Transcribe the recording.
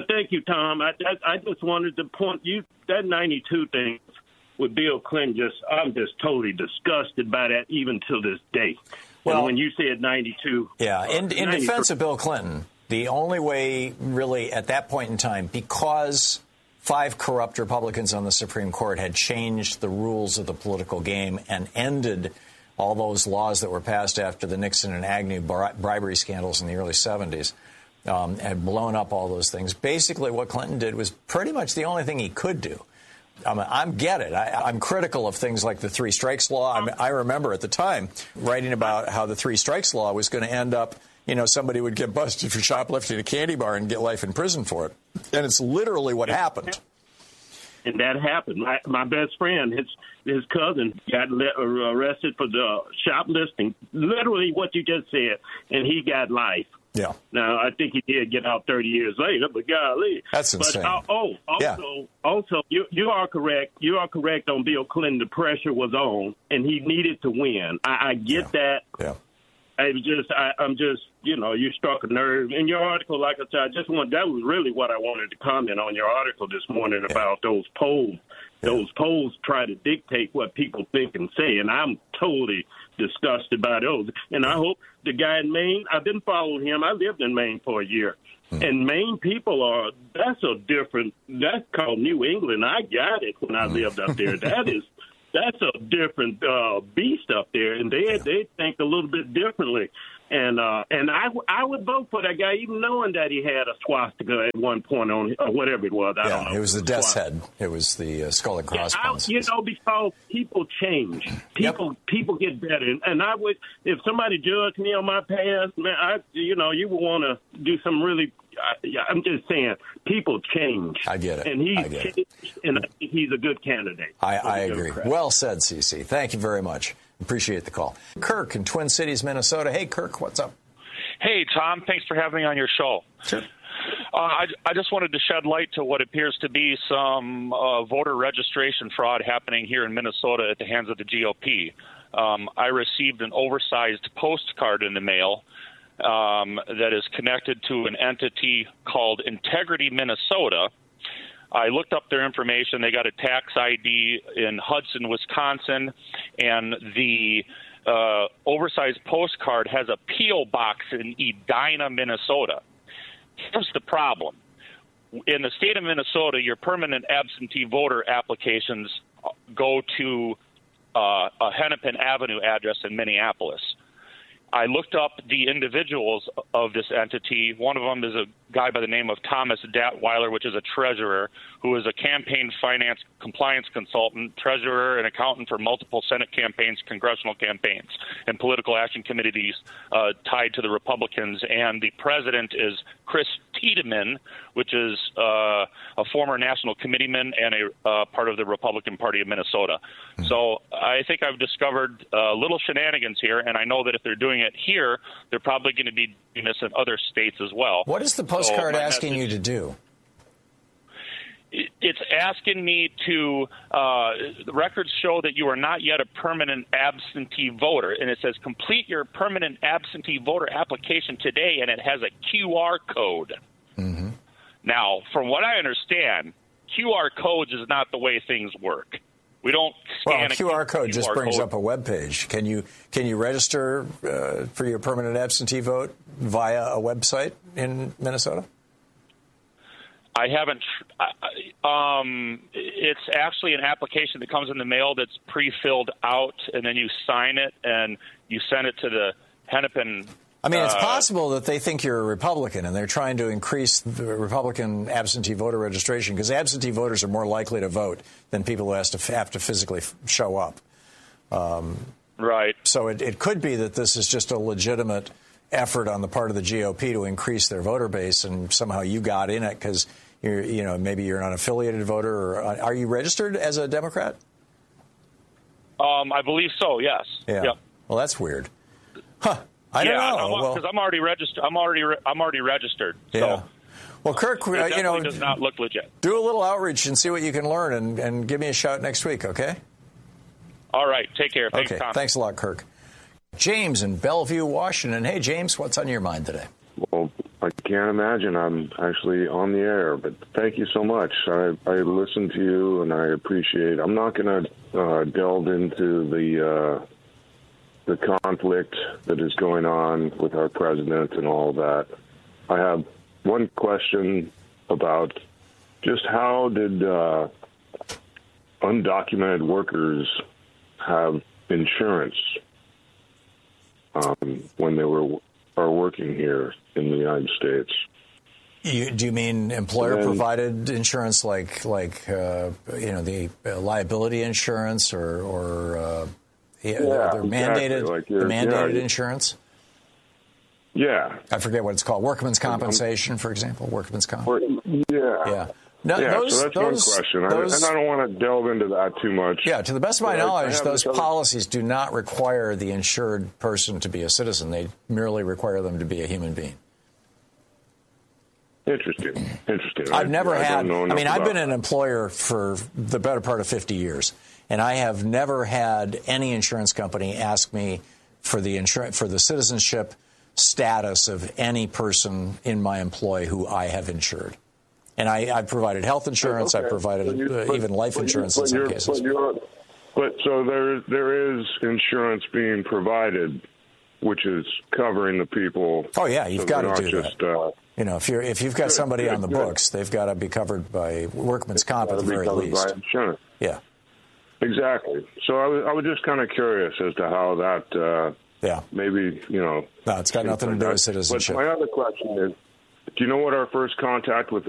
thank you, Tom. I just wanted to point you that 92 thing with Bill Clinton. I'm just totally disgusted by that, even till this day. Well, and when you said 92, in defense of Bill Clinton, the only way, really, at that point in time, because 5 corrupt Republicans on the Supreme Court had changed the rules of the political game and ended all those laws that were passed after the Nixon and Agnew bribery scandals in the early 70s, had blown up all those things. Basically, what Clinton did was pretty much the only thing he could do. I'm critical of things like the 3 strikes law. I remember at the time writing about how the 3 strikes law was going to end up, somebody would get busted for shoplifting a candy bar and get life in prison for it. And it's literally what happened. And that happened. My best friend, his cousin, got arrested for the shoplifting, literally what you just said, and he got life. Yeah. Now, I think he did get out 30 years later, but golly. That's insane. Also, you are correct. You are correct on Bill Clinton. The pressure was on, and he needed to win. I get that. Yeah. I'm just, you struck a nerve. In your article, like I said, that was really what I wanted to comment on your article this morning about those polls. Yeah. Those polls try to dictate what people think and say, and I'm totally disgusted by those. And I hope the guy in Maine, I've been following him. I lived in Maine for a year. And Maine people that's called New England. I got it when I lived up there. That's a different beast up there, and they think a little bit differently. And I would vote for that guy, even knowing that he had a swastika at one point on or whatever it was. I don't know. It was the death's head. It was the skull and crossbones. Because people change. People get better. And I would, if somebody judged me on my past, man, you would want to do some really. I'm just saying, people change. I get it. And and I think he's a good candidate. I agree. Well said, CC. Thank you very much. Appreciate the call. Kirk in Twin Cities, Minnesota. Hey, Kirk, what's up? Hey, Tom. Thanks for having me on your show. Sure. I just wanted to shed light to what appears to be some voter registration fraud happening here in Minnesota at the hands of the GOP. I received an oversized postcard in the mail that is connected to an entity called Integrity Minnesota. I looked up their information. They got a tax ID in Hudson, Wisconsin, and the oversized postcard has a P.O. box in Edina, Minnesota. Here's the problem. In the state of Minnesota, your permanent absentee voter applications go to a Hennepin Avenue address in Minneapolis. I looked up the individuals of this entity. One of them is a guy by the name of Thomas Datweiler, which is a treasurer, who is a campaign finance compliance consultant, treasurer, and accountant for multiple Senate campaigns, congressional campaigns, and political action committees tied to the Republicans. And the president is Chris Tiedemann, which is a former national committeeman and a part of the Republican Party of Minnesota. So I think I've discovered little shenanigans here, and I know that if they're doing it here, they're probably going to be doing this in other states as well. What is the postcard asking you to do? It's asking me to the records show that you are not yet a permanent absentee voter, and it says complete your permanent absentee voter application today, and it has a QR code. Mm-hmm. Now, from what I understand, QR codes is not the way things work. We don't scan a QR code just brings up a web page. Can you register for your permanent absentee vote via a website in Minnesota? I haven't. It's actually an application that comes in the mail that's pre-filled out, and then you sign it and you send it to the Hennepin. I mean, it's possible that they think you're a Republican and they're trying to increase the Republican absentee voter registration because absentee voters are more likely to vote than people who have to physically show up. Right. So it could be that this is just a legitimate effort on the part of the GOP to increase their voter base, and somehow you got in it because maybe you're an unaffiliated voter. Or are you registered as a Democrat? I believe so. Yes. Yeah. Yep. Well, that's weird. Huh. I don't know. Because I'm already registered. I'm already registered. So yeah. Well, Kirk, it does not look legit. Do a little outreach and see what you can learn, and give me a shout next week, okay? All right. Take care. Thanks, okay. Tom. Thanks a lot, Kirk. James in Bellevue, Washington. Hey, James, what's on your mind today? Well, I I can't imagine I'm actually on the air, but thank you so much. I listen to you, and I appreciate. I'm not going to delve into the conflict that is going on with our president and all that. I have one question about just how did undocumented workers have insurance when they are working here in the United States? Do you mean employer-provided insurance, like the liability insurance, or the mandated insurance? Yeah, I forget what it's called. Workman's compensation, for example. Workman's comp. Yeah. No, so that's one question. And I don't want to delve into that too much. Yeah, to the best of my knowledge, those policies do not require the insured person to be a citizen. They merely require them to be a human being. Interesting. I've never had. I've been an employer for the better part of 50 years, and I have never had any insurance company ask me for the citizenship status of any person in my employ who I have insured. And I've provided health insurance. Okay. I've provided even life insurance in some cases. But so there is insurance being provided, which is covering the people. Oh yeah, you've got to do that. If you've got somebody on the books, they've got to be covered by workman's comp at the very least. By insurance. Yeah. Exactly. So I was just kind of curious as to how that. Maybe No, it's got nothing to do with citizenship. But my other question is, do you know what our first contact with